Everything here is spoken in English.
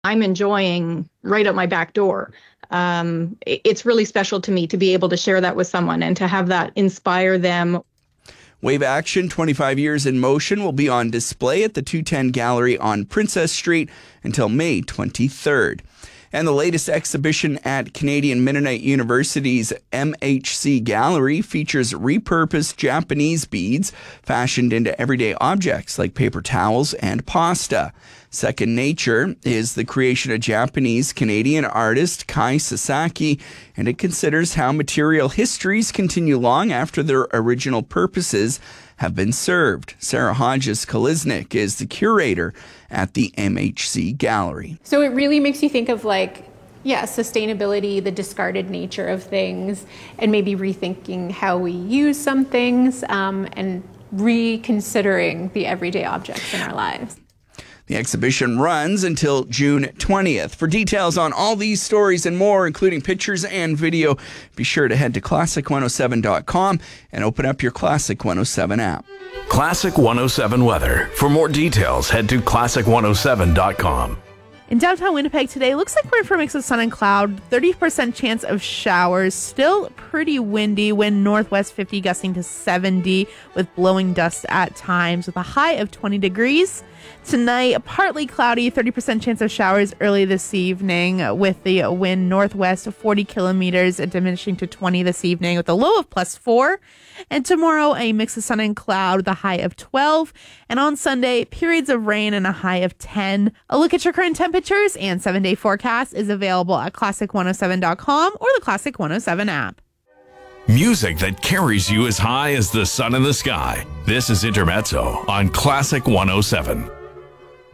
I'm enjoying right out my back door. It's really special to me to be able to share that with someone and to have that inspire them. Wave Action 25 Years in Motion will be on display at the 210 Gallery on Princess Street until May 23rd. And the latest exhibition at Canadian Mennonite University's MHC Gallery features repurposed Japanese beads fashioned into everyday objects like paper towels and pasta. Second Nature is the creation of Japanese-Canadian artist Kai Sasaki, and it considers how material histories continue long after their original purposes have been served. Sarah Hodges-Kolesnik is the curator at the MHC Gallery. So it really makes you think of sustainability, the discarded nature of things, and maybe rethinking how we use some things and reconsidering the everyday objects in our lives. The exhibition runs until June 20th. For details on all these stories and more, including pictures and video, be sure to head to classic107.com and open up your Classic 107 app. Classic 107 weather. For more details, head to classic107.com. In downtown Winnipeg today, looks like we're in for a mix of sun and cloud. 30% chance of showers. Still pretty windy. Wind northwest 50 gusting to 70 with blowing dust at times with a high of 20 degrees. Tonight, partly cloudy, 30% chance of showers early this evening with the wind northwest 40 kilometers diminishing to 20 this evening with a low of +4. And tomorrow, a mix of sun and cloud with a high of 12. And on Sunday, periods of rain and a high of 10. A look at your current temperatures and 7-day forecast is available at classic107.com or the Classic 107 app. Music that carries you as high as the sun in the sky. This is Intermezzo on Classic 107.